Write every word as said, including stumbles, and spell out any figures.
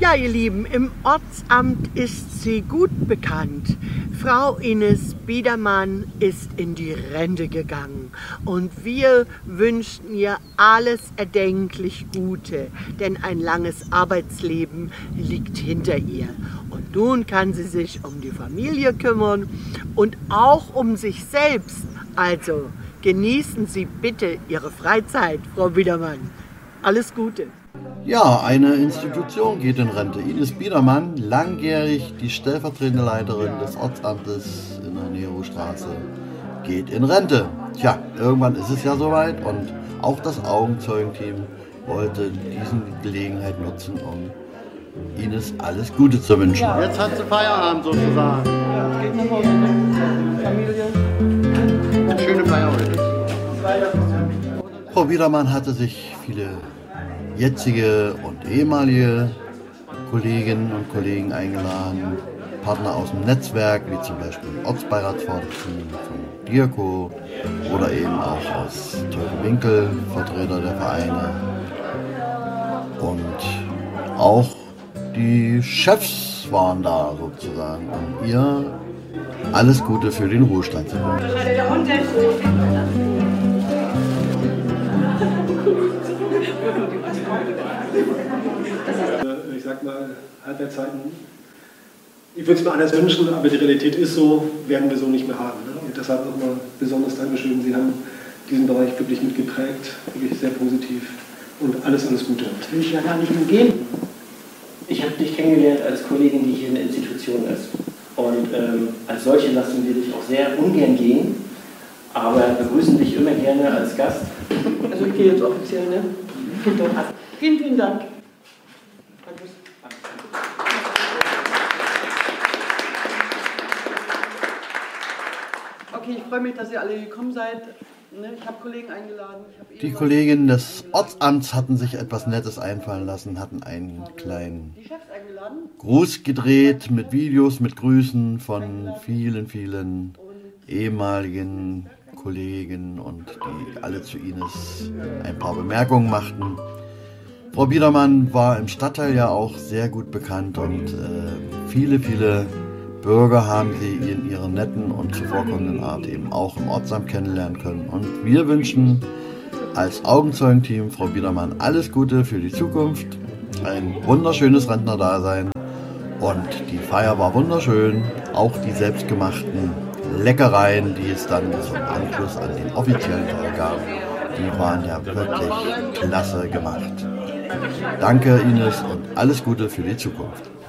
Ja, ihr Lieben, im Ortsamt ist sie gut bekannt. Frau Ines Biedermann ist in die Rente gegangen und wir wünschen ihr alles erdenklich Gute, denn ein langes Arbeitsleben liegt hinter ihr. Und nun kann sie sich um die Familie kümmern und auch um sich selbst. Also genießen Sie bitte Ihre Freizeit, Frau Biedermann. Alles Gute. Ja, eine Institution geht in Rente. Ines Biedermann, langjährig die stellvertretende Leiterin des Ortsamtes in der Nerostraße, geht in Rente. Tja, irgendwann ist es ja soweit und auch das Augenzeugenteam wollte diese Gelegenheit nutzen, um Ines alles Gute zu wünschen. Ja. Jetzt hat sie Feierabend sozusagen. Ja, geht nach Hause, ne? Familie. Schöne Feier heute. Frau Biedermann hatte sich viele jetzige und ehemalige Kolleginnen und Kollegen eingeladen, Partner aus dem Netzwerk, wie zum Beispiel Ortsbeiratsvorsitzenden von DIRCO oder eben auch aus Teufelwinkel, Vertreter der Vereine und auch die Chefs waren da sozusagen, um ihr alles Gute für den Ruhestand zu wünschen. Ich sag mal, Halbwertszeiten, ich würde es mir anders wünschen, aber die Realität ist so, werden wir so nicht mehr haben. Ne? Und deshalb nochmal besonders Dankeschön. Sie haben diesen Bereich wirklich mitgeprägt, wirklich sehr positiv und alles, alles Gute. Das will ich ja gar nicht umgehen. Ich habe dich kennengelernt als Kollegin, die hier in der Institution ist. Und ähm, als solche lassen wir dich auch sehr ungern gehen, aber begrüßen dich immer gerne als Gast. Also ich gehe jetzt offiziell, ne? Vielen, vielen Dank. Danke. Okay, ich freue mich, dass ihr alle gekommen seid. Ich habe Kollegen eingeladen. Ich hab Die Kolleginnen des Ortsamts hatten sich etwas Nettes einfallen lassen, hatten einen kleinen Gruß gedreht mit Videos, mit Grüßen von vielen, vielen ehemaligen Kollegen und die alle zu Ines ein paar Bemerkungen machten. Frau Biedermann war im Stadtteil ja auch sehr gut bekannt und äh, viele, viele Bürger haben sie in ihrer netten und zuvorkommenden Art eben auch im Ortsamt kennenlernen können. Und wir wünschen als Augenzeugenteam Frau Biedermann alles Gute für die Zukunft, ein wunderschönes Rentnerdasein und die Feier war wunderschön, auch die selbstgemachten Leckereien, die es dann zum Anschluss an den offiziellen Tag gab, die waren ja wirklich klasse gemacht. Danke Ines und alles Gute für die Zukunft.